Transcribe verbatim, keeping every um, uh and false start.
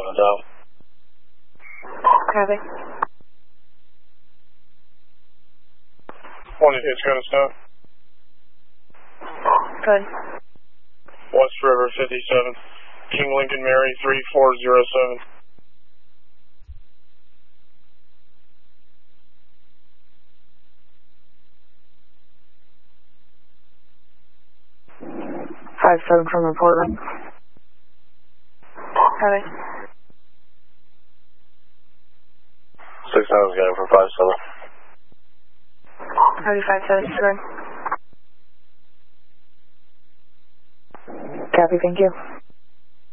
seven is out. Copy. One eight, it's going to stop. Good. West River fifty-seven. King Lincoln Mary three four zero seven. Five seven from report room. Copy. Six nine is going for five seven. Copy five seven, good. Copy, thank you.